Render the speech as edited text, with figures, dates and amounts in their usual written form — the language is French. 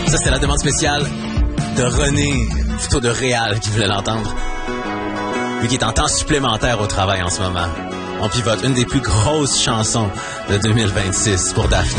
Ça, c'est la demande spéciale de René, plutôt de Réal, qui voulait l'entendre. Lui qui est en temps supplémentaire au travail en ce moment. On pivote une des plus grosses chansons de 2026 pour Daphné.